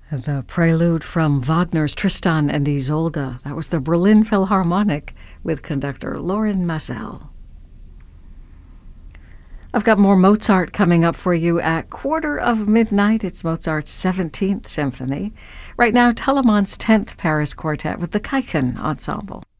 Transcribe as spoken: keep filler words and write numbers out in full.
The prelude from Wagner's Tristan and Isolde. That was the Berlin Philharmonic with conductor Lorin Maazel. I've got more Mozart coming up for you at quarter of midnight. It's Mozart's seventeenth Symphony. Right now, Telemann's tenth Paris Quartet with the Kaiken Ensemble.